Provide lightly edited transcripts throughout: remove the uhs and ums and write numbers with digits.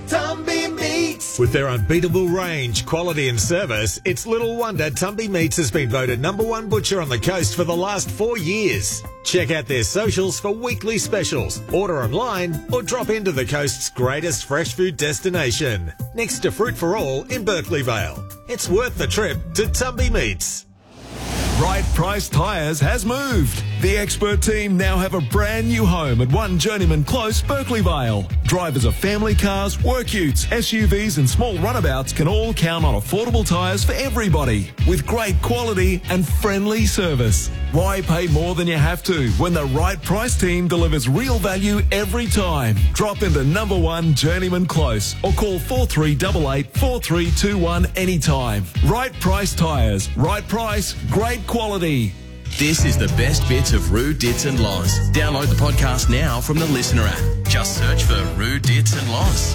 Tumby Meats. With their unbeatable range, quality and service, it's little wonder Tumby Meats has been voted #1 butcher on the coast for the last 4 years. Check out their socials for weekly specials, order online or drop into the coast's greatest fresh food destination, next to Fruit for All in Berkeley Vale. It's worth the trip to Tumby Meats. Right Price Tyres has moved. The expert team now have a brand new home at 1 Journeyman Close, Berkeley Vale. Drivers of family cars, work utes, SUVs and small runabouts can all count on affordable tyres for everybody with great quality and friendly service. Why pay more than you have to when the Right Price team delivers real value every time? Drop into #1 Journeyman Close or call 4388 4321 anytime. Right Price Tyres. Right price, great quality. This is the best bits of Roo, Dits and Loz. Download the podcast now from the Listener app. Just search for Roo, Dits and Loz.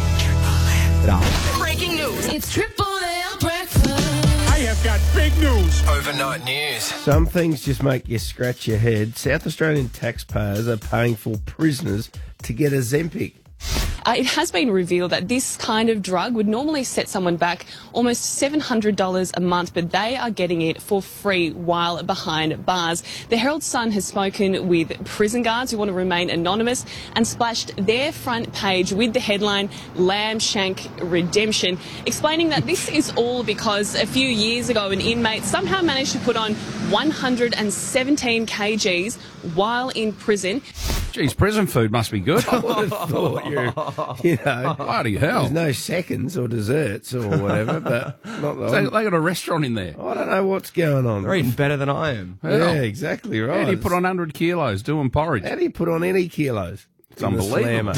Breaking news. It's Triple M breakfast. I have got big news. Overnight news. Some things just make you scratch your head. South Australian taxpayers are paying for prisoners to get Ozempic. It has been revealed that this kind of drug would normally set someone back almost $700 a month, but they are getting it for free while behind bars. The Herald Sun has spoken with prison guards who want to remain anonymous and splashed their front page with the headline Lamb Shank Redemption, explaining that this is all because a few years ago an inmate somehow managed to put on 117 kgs while in prison. Geez, prison food must be good. I would have thought Bloody hell. there's no seconds or desserts or whatever, but not the They got a restaurant in there. I don't know what's going on. They're eating better than I am. Yeah, exactly right. How do you put on 100 kilos doing porridge? How do you put on any kilos? It's unbelievable.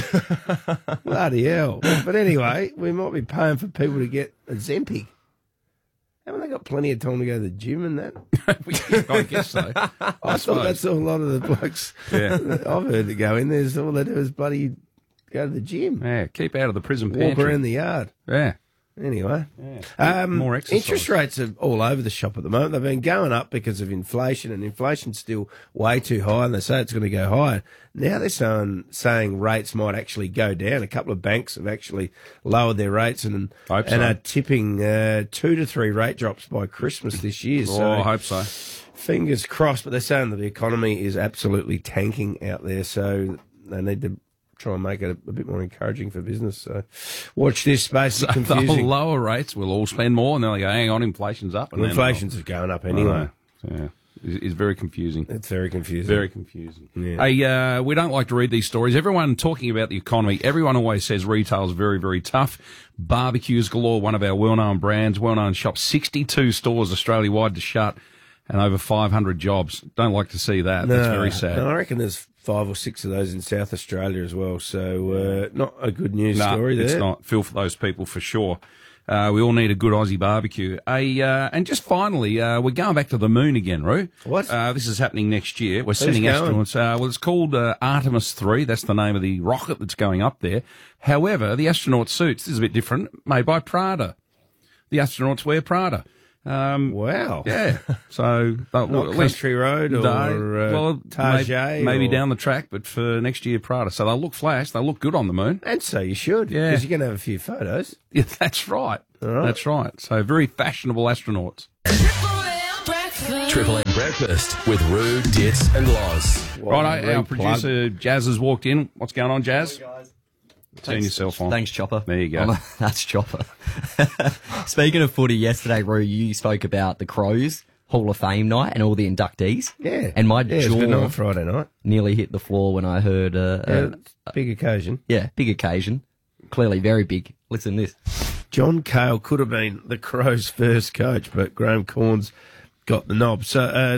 Bloody hell. But anyway, we might be paying for people to get Ozempic. Haven't they got plenty of time to go to the gym and that? I guess so. I thought that's all a lot of the blokes that I've heard to go in there. All they do is bloody go to the gym. Yeah, keep out of the prison Walk pantry. around the yard. Yeah. Anyway, More exercise. interest rates are all over the shop at the moment. They've been going up because of inflation, and inflation's still way too high, and they say it's going to go higher. Now they're saying rates might actually go down. A couple of banks have actually lowered their rates and so. are tipping 2 to 3 rate drops by Christmas this year. Oh, So I hope so. fingers crossed, but they're saying that the economy is absolutely tanking out there, so they need to try and make it a bit more encouraging for business. So watch this space. It's They'll confusing. lower rates, we'll all spend more, and then they go, hang on, inflation's up. And Well, then inflation's going up anyway. Yeah. It's very confusing. It's very confusing. Very confusing. Yeah. Hey, we don't like to read these stories. Everyone talking about the economy, everyone always says retail's very, very tough. Barbecues galore, one of our well-known brands, well-known shops, 62 stores Australia-wide to shut and over 500 jobs. Don't like to see that. That's very sad. No, I reckon there's 5 or 6 of those in South Australia as well. So not a good news story there. It's not. Feel for those people for sure. We all need a good Aussie barbecue. And just finally, we're going back to the moon again, Roo. What? This is happening next year. We're sending going? astronauts. Well, it's called Artemis 3. That's the name of the rocket that's going up there. However, the astronaut suits, this is a bit different, made by Prada. The astronauts wear Prada. Wow. Yeah. So, Not Country Road or Target. Maybe or... down the track, but for next year, Prada. So they'll look flash. They'll look good on the moon. And so you should. Yeah. Because you're going to have a few photos. Yeah, that's right. All right. That's right. So very fashionable astronauts. Triple M breakfast with Roo, Dits and Loz. Right, our producer Jazz has walked in. What's going on, Jazz? Turn yourself on. Thanks, Chopper. There you go. That's Chopper. Speaking of footy, yesterday, Roo, you spoke about the Crows Hall of Fame night and all the inductees. Yeah. And my it's been jaw on Friday night. nearly hit the floor when I heard... Big occasion. Yeah, big occasion. Clearly very big. Listen to this. John Cale could have been the Crows' first coach, but Graham Corns got the knob. So,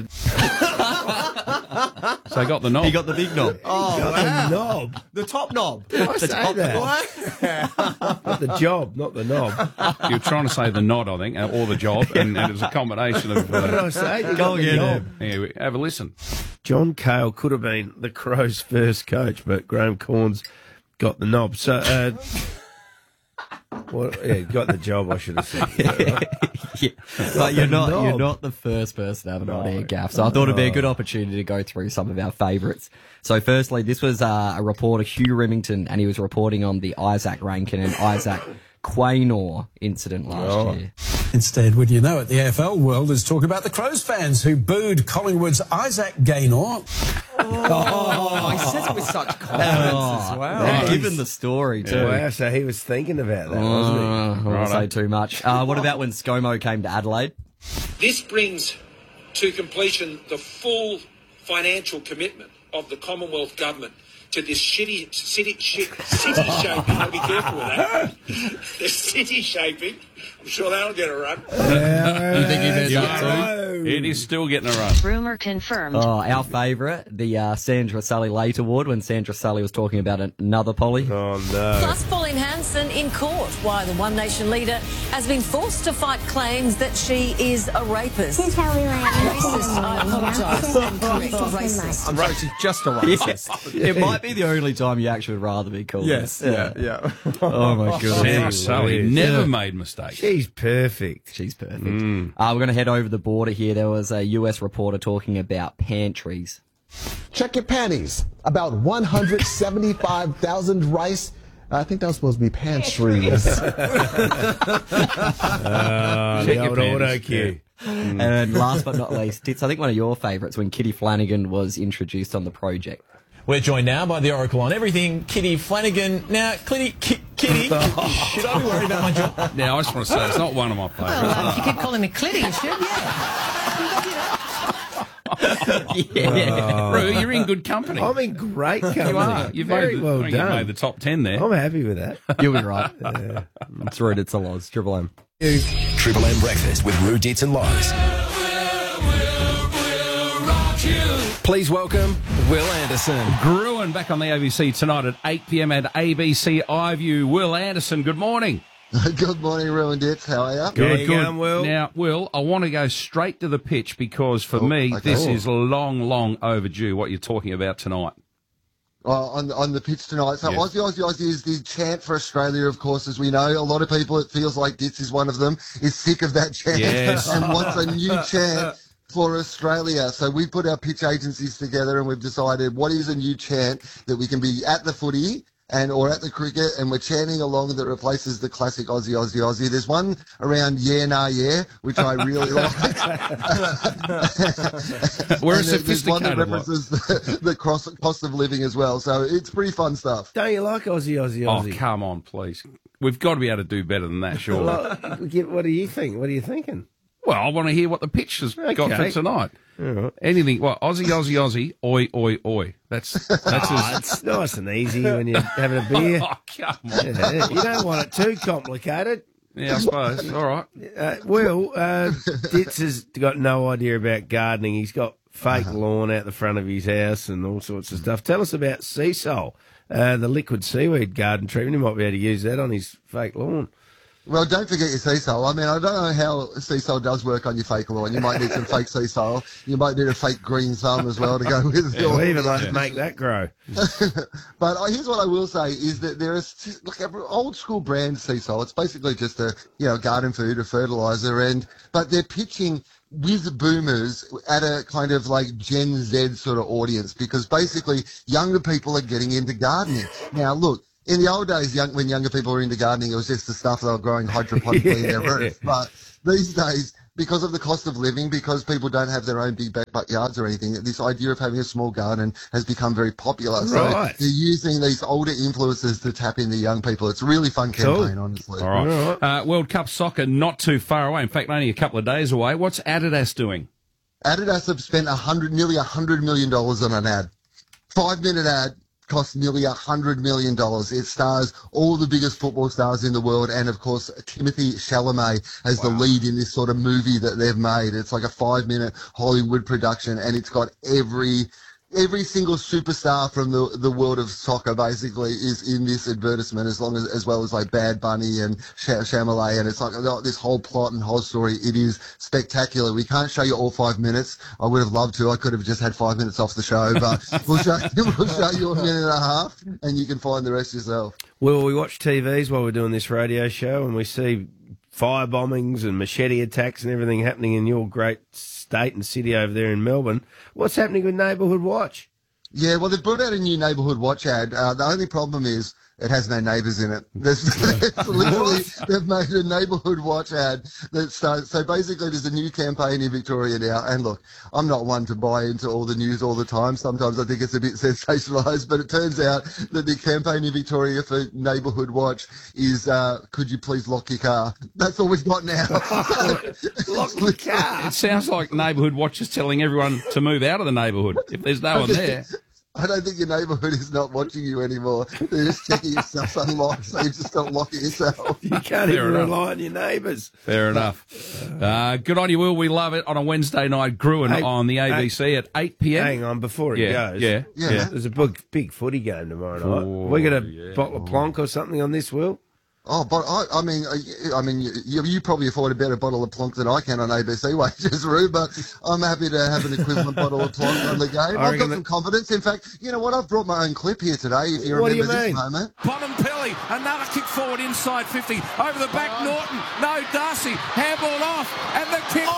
So he got the knob. He got the big knob. the knob. The top knob. I say that. Not the job, not the knob. You were trying to say the nod, I think, or the job, and it was a combination of... What did I say? You Go got the again, knob. Yeah, have a listen. John Cale could have been the Crows' first coach, but Graham Corns got the knob. So, Well, yeah, got the job, I should have said. Yeah. But you're not the first person to have an on-air gaff. So I thought it'd be a good opportunity to go through some of our favourites. So firstly, this was a reporter, Hugh Remington, and he was reporting on the Isaac Rankin and Isaac Quaynor incident last year. Instead, would you know it, the AFL world is talking about the Crows fans who booed Collingwood's Isaac Gaynor. He says it with such confidence as well. Given the story, too. Wow, so he was thinking about that, wasn't he? I won't say too much. What about when ScoMo came to Adelaide? This brings to completion the full financial commitment of the Commonwealth Government to this city shaping. I'll be careful with that. The city shaping. I'm sure that'll get a run. You think he meant that too? It is still getting a run. Rumour confirmed. Oh, our favourite, the Sandra Sully Late Award, when Sandra Sully was talking about another Polly. Oh, no. Plus, Pauline Hanson in court. Why the One Nation leader has been forced to fight claims that she is a rapist. Here's how we learn. Racist, I apologise. And correct, racist. I'm sorry, she's just a racist. Yeah. It might be the only time you actually would rather be called. Yes, yeah. Oh, my goodness. Sandra Sully never made mistakes. She's perfect. She's perfect. We're going to head over the border here. There was a US reporter talking about pantries. Check your panties. About 175,000 rice. I think that was supposed to be pantries. The old auto cue. And last but not least, Tits, I think one of your favourites when Kitty Flanagan was introduced on the project. We're joined now by the Oracle on everything, Kitty Flanagan. Now, Kitty, should I be worried about my job? Now, I just want to say, it's not one of my favourites. Well, if you keep calling me Clitty, you should, yeah. Roo, you're in good company. I'm in great company. You are. You've very well done. You made the top 10 there. I'm happy with that. You'll be right. It's Rude, it's a Loz. Triple M. Triple M Breakfast with Roo, Dits and Loz. Please welcome Will Anderson. Gruen back on the ABC tonight at 8 p.m. at ABC iView. Will Anderson, good morning. Good morning, Roo and Dits. How are you? Good. Will. Now, Will, I want to go straight to the pitch because for me, this is long overdue, what you're talking about tonight. On the pitch tonight. So Aussie, Aussie, Aussie is the chant for Australia, of course, as we know. A lot of people, it feels like Dits is one of them, is sick of that chant and wants a new chant for Australia. So we put our pitch agencies together and we've decided what is a new chant that we can be at the footy or at the cricket, and we're chanting along that replaces the classic Aussie, Aussie, Aussie. There's one around yeah, nah, yeah, which I really like. We're a there's one that sophisticated references the cost of living as well. So it's pretty fun stuff. Don't you like Aussie, Aussie, Aussie? Oh, come on, please. We've got to be able to do better than that, surely. What do you think? What are you thinking? Well, I want to hear what the pitch has got for tonight. Right. Anything. Well, Aussie, Aussie, Aussie, oi, oi, oi. That's it's nice and easy when you're having a beer. Oh, come on. Yeah, you don't want it too complicated. Yeah, I suppose. All right. Will, Dits has got no idea about gardening. He's got fake lawn out the front of his house and all sorts of stuff. Tell us about Sea Soul, the liquid seaweed garden treatment. He might be able to use that on his fake lawn. Well, don't forget your sea salt. I mean, I don't know how sea salt does work on your fake lawn. You might need some fake sea salt. You might need a fake green thumb as well to go with it. We even like to make that grow. But here's what I will say is that there is like an old school brand sea salt. It's basically just a garden food, a fertilizer, but they're pitching with boomers at a kind of like Gen Z sort of audience because basically younger people are getting into gardening. Now, look. In the old days, when younger people were into gardening, it was just the stuff they were growing hydroponically in their roof. But these days, because of the cost of living, because people don't have their own big backyards or anything, this idea of having a small garden has become very popular. Right. So they're using these older influencers to tap in the young people. It's a really fun campaign, honestly. All right. World Cup soccer not too far away. In fact, only a couple of days away. What's Adidas doing? Adidas have spent nearly $100 million on an ad. 5-minute ad. Cost nearly $100 million. It stars all the biggest football stars in the world and, of course, Timothée Chalamet as the lead in this sort of movie that they've made. It's like a 5-minute Hollywood production and it's got every every single superstar from the world of soccer basically is in this advertisement, as well as like Bad Bunny and Shyamalan, and it's like this whole plot and whole story. It is spectacular. We can't show you all 5 minutes. I would have loved to. I could have just had 5 minutes off the show, but we'll show you a minute and a half, and you can find the rest yourself. Well, we watch TVs while we're doing this radio show, and we see fire bombings and machete attacks and everything happening in your great state and city over there in Melbourne. What's happening with Neighbourhood Watch? Yeah, well, they've brought out a new Neighbourhood Watch ad. The only problem is it has no neighbours in it. Literally, they've made a Neighbourhood Watch ad that starts. So basically, there's a new campaign in Victoria now. And look, I'm not one to buy into all the news all the time. Sometimes I think it's a bit sensationalised, but it turns out that the campaign in Victoria for Neighbourhood Watch is, could you please lock your car? That's all we've got now. Lock your car. It sounds like Neighbourhood Watch is telling everyone to move out of the neighbourhood if there's no one there. I don't think your neighbourhood is not watching you anymore. They're just checking your stuff's unlocked, so you just stop locking yourself. You can't even rely on your neighbours. Fair enough. Good on you, Will. We love it on a Wednesday night. Gruen on the ABC at 8 p.m. Hang on, before it goes. Yeah. There's a big footy game tomorrow night. We get a bottle of Plonk or something on this, Will? Oh, but I mean, you probably afford a better bottle of Plonk than I can on ABC wages, Roo, but I'm happy to have an equivalent bottle of Plonk on the game. I've got some confidence. In fact, you know what? I've brought my own clip here today, if you remember this moment. Bontempelli, another kick forward inside 50. Over the back, Norton. No, Darcy. Handball off. And the kick.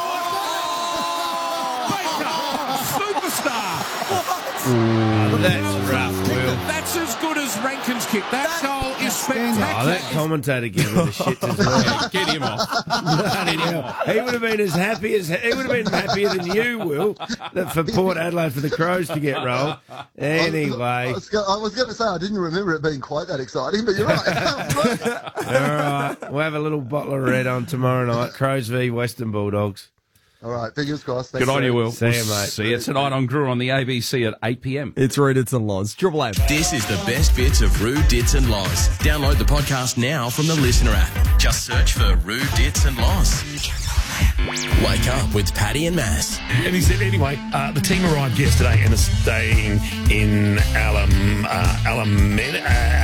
Baker, superstar. That's rough, Will. That's as good as Rankin's kick. That goal is spectacular. Oh, that commentator gave me the shit as well. Get him off. He would have been as happy as he would have been happier than you, Will, for Port Adelaide for the Crows to get rolled. Anyway, I was going to say I didn't remember it being quite that exciting, but you're right. All right, we'll have a little bottle of red on tomorrow night. Crows v Western Bulldogs. All right, fingers crossed. Good on you, Will. See you, mate. See you tonight on Gruen on the ABC at 8 p.m. It's Roo Dits and Loz. Triple M. This is the best bits of Roo Dits and Loz. Download the podcast now from the Listener app. Just search for Roo Dits and Loz. Wake up with Paddy and Mass. And he said, anyway, the team arrived yesterday and are staying in Alameda,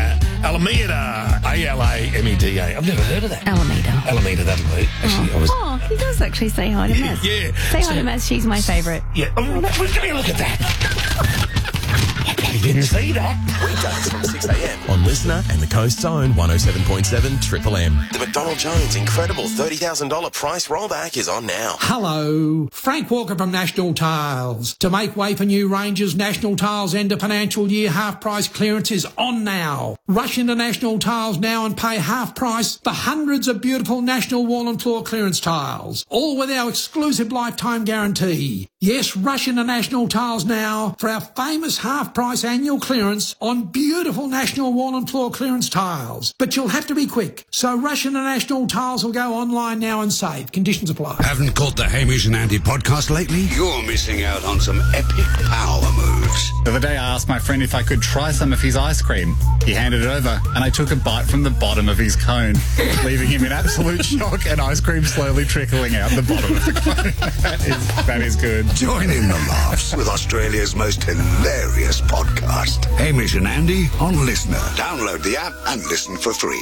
Alameda. I've never heard of that. Alameda, that'll be. Actually, Oh, he does actually say hi to Mass. Yeah. Say hi to Mass, she's my favourite. Yeah. Well, give me a look at that. You didn't see that. Weekdays from 6 a.m. on Listener and the Coast's own 107.7 Triple M. The McDonald Jones incredible $30,000 price rollback is on now. Hello, Frank Walker from National Tiles. To make way for new ranges, National Tiles end of financial year half price clearance is on now. Rush into National Tiles now and pay half price for hundreds of beautiful National wall and floor clearance tiles, all with our exclusive lifetime guarantee. Yes, rush into National Tiles now for our famous half price annual clearance on beautiful National wall and floor clearance tiles. But you'll have to be quick, so rush into National Tiles or go online now and save. Conditions apply. Haven't caught the Hamish and Andy podcast lately? You're missing out on some epic power moves. The other day I asked my friend if I could try some of his ice cream. He handed it over and I took a bite from the bottom of his cone, leaving him in absolute shock and ice cream slowly trickling out the bottom of the cone. That is good. Join in the laughs with Australia's most hilarious podcast. Hamish and Andy on Listener. Download the app and listen for free.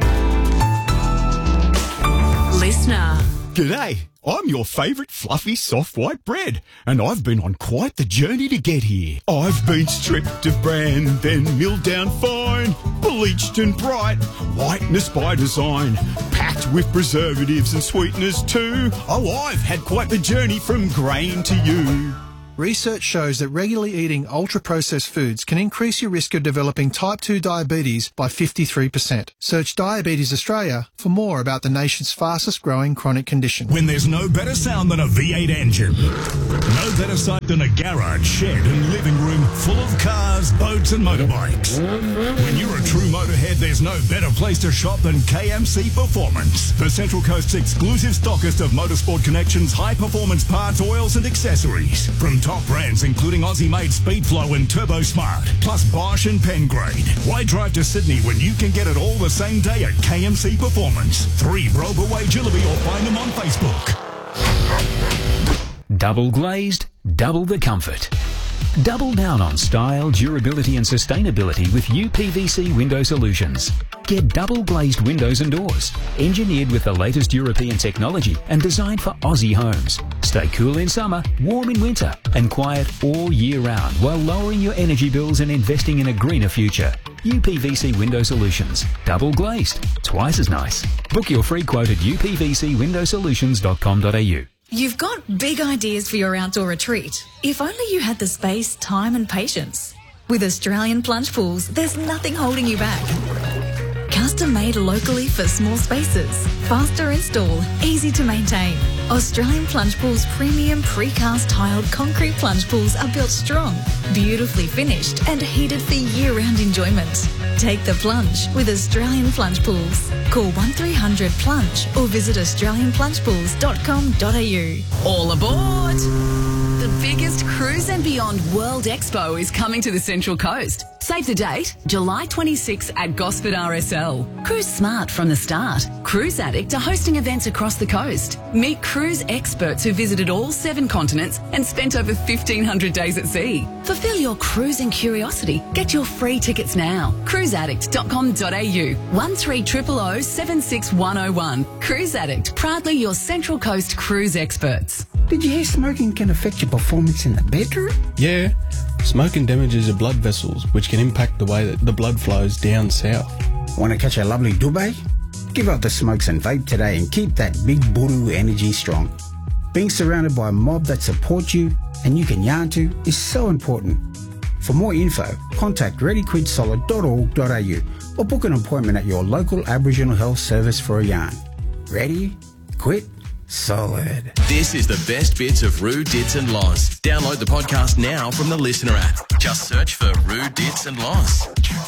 Listener. G'day, I'm your favourite fluffy soft white bread, and I've been on quite the journey to get here. I've been stripped of bran, then milled down fine, bleached and bright, whiteness by design, packed with preservatives and sweeteners too. Oh, I've had quite the journey from grain to you. Research shows that regularly eating ultra-processed foods can increase your risk of developing type 2 diabetes by 53%. Search Diabetes Australia for more about the nation's fastest growing chronic condition. When there's no better sound than a V8 engine, no better sight than a garage, shed and living room full of cars, boats and motorbikes. When you're a true motorhead, there's no better place to shop than KMC Performance, the Central Coast's exclusive stockist of Motorsport Connection's high-performance parts, oils and accessories. From top brands including Aussie-made Speedflow and Turbo Smart, plus Bosch and Pengrade. Why drive to Sydney when you can get it all the same day at KMC Performance? 3 Brober Way, Jillaby, or find them on Facebook. Double glazed, double the comfort. Double down on style, durability and sustainability with UPVC Window Solutions. Get double glazed windows and doors, engineered with the latest European technology and designed for Aussie homes. Stay cool in summer, warm in winter and quiet all year round while lowering your energy bills and investing in a greener future. UPVC Window Solutions. Double glazed. Twice as nice. Book your free quote at upvcwindowsolutions.com.au. You've got big ideas for your outdoor retreat. If only you had the space, time and patience. With Australian Plunge Pools, there's nothing holding you back. Custom made locally for small spaces. Faster install, easy to maintain. Australian Plunge Pools premium precast tiled concrete plunge pools are built strong, beautifully finished and heated for year-round enjoyment. Take the plunge with Australian Plunge Pools. Call 1300 Plunge or visit australianplungepools.com.au. All aboard! The biggest Cruise and Beyond World Expo is coming to the Central Coast. Save the date, July 26 at Gosford RSL. Cruise smart from the start. Cruise Addict are hosting events across the coast. Meet cruise experts who visited all 7 continents and spent over 1,500 days at sea. Fulfill your cruising curiosity. Get your free tickets now. Cruiseaddict.com.au 1300 76101. Cruise Addict, proudly your Central Coast cruise experts. Did you hear smoking can affect your performance in the bedroom? Yeah. Smoking damages your blood vessels, which can impact the way that the blood flows down south. Want to catch a lovely Dubai? Give up the smokes and vape today and keep that big buru energy strong. Being surrounded by a mob that supports you and you can yarn to is so important. For more info, contact readyquitsolid.org.au or book an appointment at your local Aboriginal Health Service for a yarn. Ready? Quit? Solid. This is the best bits of Roo, Dits and Loz. Download the podcast now from the Listener app. Just search for Roo, Dits and Loz.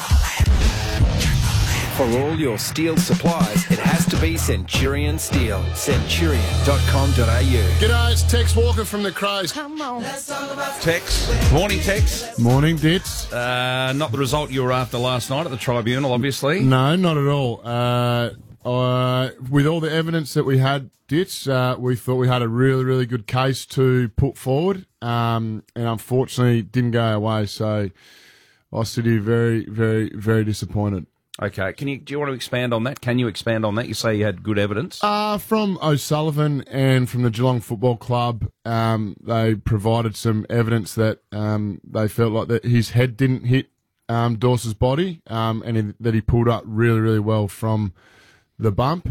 For all your steel supplies, it has to be Centurion Steel. Centurion.com.au. G'day, it's Tex Walker from the Crows. Come on. Let's talk about Tex. Morning, Tex. Morning, Dits. Not the result you were after last night at the Tribunal, obviously. No, not at all. With all the evidence that we had, Dits, we thought we had a really, really good case to put forward, and unfortunately it didn't go our way, so I sit here very, very, very disappointed. Okay, do you want to expand on that? Can you expand on that? You say you had good evidence. From O'Sullivan and from the Geelong Football Club, they provided some evidence that they felt like that his head didn't hit Dawes' body, and that he pulled up really, really well from the bump.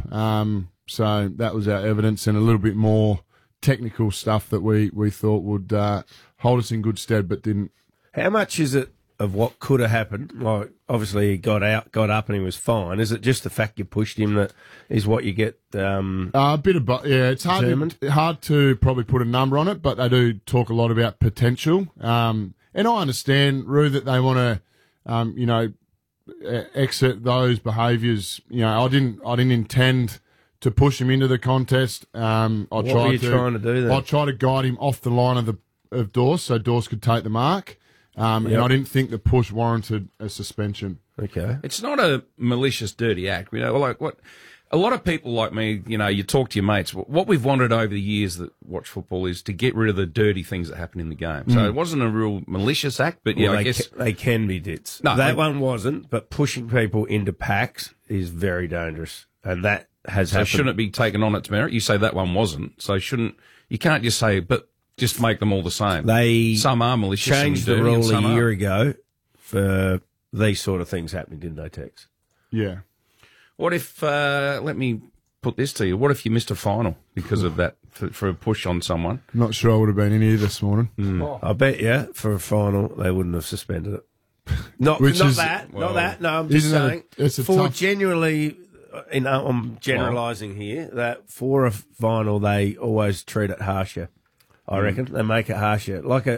So that was our evidence, and a little bit more technical stuff that we thought would hold us in good stead, but didn't. How much is it of what could have happened? Like, obviously he got up and he was fine. Is it just the fact you pushed him that is what you get? A bit of yeah. It's hard to probably put a number on it, but they do talk a lot about potential. And I understand, Roo, that they want to, exit those behaviours. I didn't intend to push him into the contest. What were you trying to do then? I tried to guide him off the line of Dawes so Dawes could take the mark. And I didn't think the push warranted a suspension. Okay. It's not a malicious, dirty act. Like what a lot of people like me, you talk to your mates. What we've wanted over the years that watch football is to get rid of the dirty things that happen in the game. So it wasn't a real malicious act, but I guess they can be, Dits. No, that one wasn't, but pushing people into packs is very dangerous, and that has happened. Shouldn't it be taken on its merit? You say that one wasn't, so you can't just say, but just make them all the same. Some are malicious. Changed the rule a year ago for these sort of things happening, didn't they, Tex? Yeah. What if, let me put this to you, what if you missed a final because of that, for a push on someone? I'm not sure I would have been in here this morning. I bet you, for a final, they wouldn't have suspended it. Not that. No, I'm just saying. Genuinely, I'm generalising here, that for a final, they always treat it harsher. I reckon they make it harsher. Like